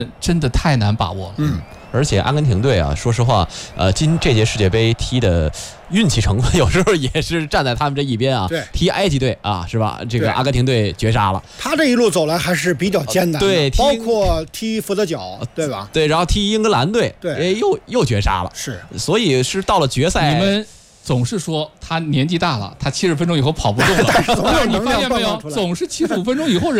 真的太难把握了。 而且阿根廷队啊，说实话，这届世界杯踢的运气成分有时候也是站在他们这一边啊。 对， 踢埃及队啊，是吧？这个阿根廷队绝杀了。 他这一路走来还是比较艰难的， 对， 包括踢佛得角，对吧？ 对，然后踢英格兰队， 对， 又绝杀了。 是， 所以是到了决赛。 你们总是说他年纪大了，他70分钟以后跑不动了，但是你发现没有，总是75分钟以后人。